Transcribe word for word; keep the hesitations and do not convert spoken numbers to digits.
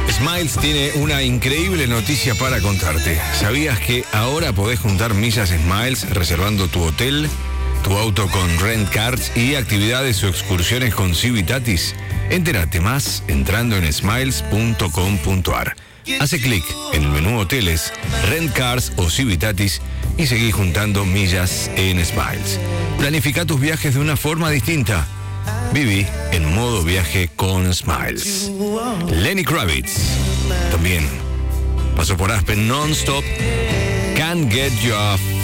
Smiles tiene una increíble noticia para contarte. ¿Sabías que ahora podés juntar millas Smiles reservando tu hotel, tu auto con Rent Cars y actividades o excursiones con Civitatis? Entérate más entrando en smiles punto com punto a r. Hace clic en el menú Hoteles, Rent Cars o Civitatis y seguí juntando millas en Smiles. Planifica tus viajes de una forma distinta. Viví en modo viaje con Smiles. Lenny Kravitz también pasó por Aspen Non-Stop. Can't Get You Off